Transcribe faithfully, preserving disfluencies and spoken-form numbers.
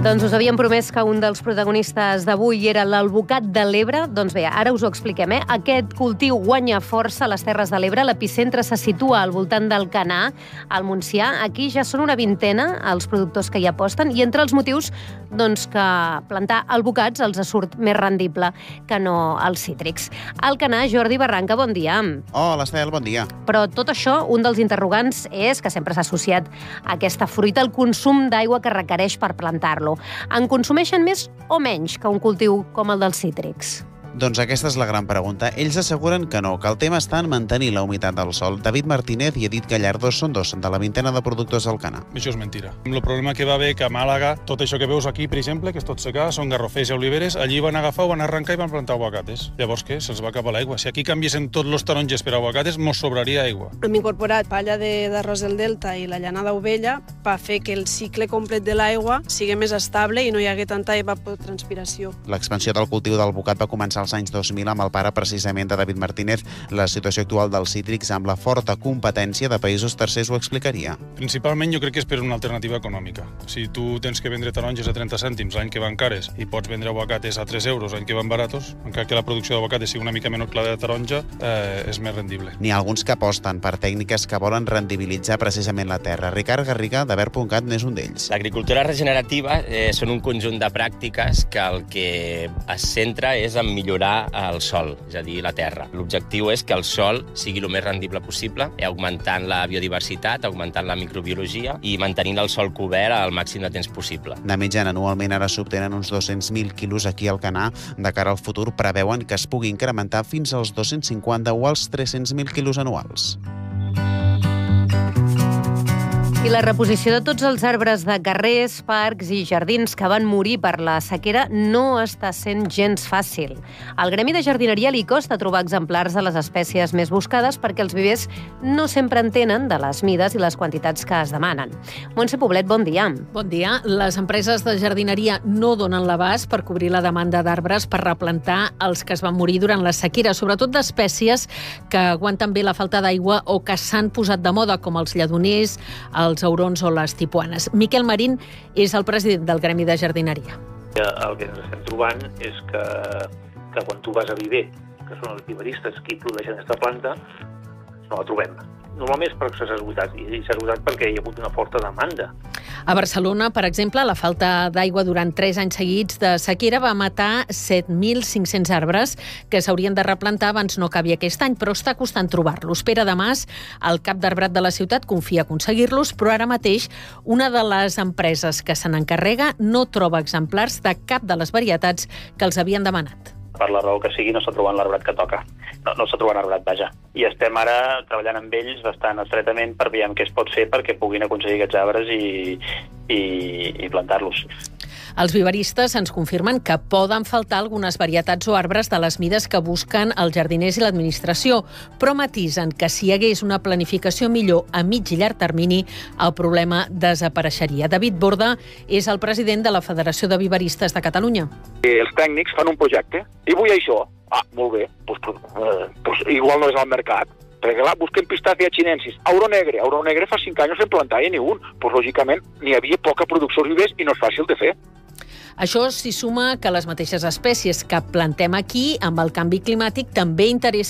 Doncs us havíem promès que un dels protagonistes d'avui era l'alvocat de l'Ebre. Doncs bé, ara us ho expliquem, eh? Aquest cultiu guanya força a les Terres de l'Ebre. L'epicentre se situa al voltant d'Alcanar, al Montsià. Aquí ja són una vintena els productors que hi aposten i entre els motius doncs, que plantar albocats els surt més rendible que no els cítrics. Alcanar, Jordi Barranca, bon dia. Hola, Estel, bon dia. Però tot això, un dels interrogants és que sempre s'ha associat a aquesta fruita el consum d'aigua que requereix per plantar-lo. En consumeixen més o menys que un cultiu com el dels cítrics? Doncs aquesta és la gran pregunta. Ells asseguren que no, que el tema està en mantenir la humitat del sòl. David Martínez i Edith Gallardo són dos de la vintena de productors d'Alcanar. Això és mentira. El problema que va haver que a Màlaga, tot això que veus aquí, per exemple, que és tot secà, són garrofers i oliveres, allí van agafar, van arrencar i van plantar aguacates. Llavors què? Se'ls va acabar l'aigua. Si aquí canviessin tots els taronges per aguacates, mos sobraria aigua. Hem incorporat palla d'arròs del delta i la llana d'ovella per fer que el cicle complet de l'aigua sigui més estable i no hi hagi tanta evapotranspiració. L'expansió del cultiu d'alvocat va començar als anys dos mil amb el pare precisament de David Martínez. La situació actual dels cítrics amb la forta competència de països tercers ho explicaria. Principalment jo crec que és per una alternativa econòmica. Si tu tens que vendre taronges a trenta cèntims l'any que van cares i pots vendre aguacates a tres euros l'any que van baratos, encara que la producció d'aguacates sigui una mica menor que la de taronja, eh, és més rendible. N'hi ha alguns que aposten per tècniques que volen rendibilitzar precisament la terra. Ricard Garriga, de Verd punt cat, n'és un d'ells. L'agricultura regenerativa eh, són un conjunt de pràctiques que el que es centra és en millorar el sòl, és a dir, la terra. L'objectiu és que el sòl sigui el més rendible possible, augmentant la biodiversitat, augmentant la microbiologia i mantenint el sòl cobert al màxim de temps possible. De mitjana, anualment ara s'obtenen uns dos-cents mil quilos aquí al Alcanar. De cara al futur preveuen que es pugui incrementar fins als dos-cents cinquanta o als tres-cents mil quilos anuals. I la reposició de tots els arbres de carrers, parcs i jardins que van morir per la sequera no està sent gens fàcil. Al Gremi de Jardineria li costa trobar exemplars de les espècies més buscades perquè els vivers no sempre entenen de les mides i les quantitats que es demanen. Montse Poblet, bon dia. Bon dia. Les empreses de jardineria no donen l'abast per cobrir la demanda d'arbres per replantar els que es van morir durant la sequera, sobretot d'espècies que aguanten bé la falta d'aigua o que s'han posat de moda, com els lledoners, els els aurons o les tipuanes. Miquel Marín és el president del Gremi de Jardineria. El que ens estem trobant és que, que quan tu vas a viver, que són els viveristes qui produeixen aquesta planta, no la trobem. Normalment és perquè s'ha esgotat, i s'ha esgotat perquè hi ha hagut una forta demanda. A Barcelona, per exemple, la falta d'aigua durant tres anys seguits de sequera va matar set mil cinc-cents arbres que s'haurien de replantar abans no acabi aquest any, però està costant trobar-los. Pere de Mas, el cap d'arbrat de la ciutat, confia aconseguir-los, però ara mateix una de les empreses que se n'encarrega no troba exemplars de cap de les varietats que els havien demanat. Per la raó que sigui, no està trobant l'arbrat que toca. No, no està trobant arbrat, vaja. I estem ara treballant amb ells bastant estretament per veure què es pot fer perquè puguin aconseguir aquests arbres i, i, i plantar-los. Els viveristes ens confirmen que poden faltar algunes varietats o arbres de les mides que busquen els jardiners i l'administració, però matisen que si hi hagués una planificació millor a mig i llarg termini, el problema desapareixeria. David Borda és el president de la Federació de Viveristes de Catalunya. Els tècnics fan un projecte i vull això. Ah, molt bé, pues, eh, pues igual no és al mercat. Perquè clar, busquen pistàcia xinensis. Auro negre, auro negre fa cinc anys no se'n plantava ni un. Pues lògicament n'hi havia poca producció als vivers i no és fàcil de fer. Això s'hi suma que les mateixes espècies que plantem aquí, amb el canvi climàtic, també interessen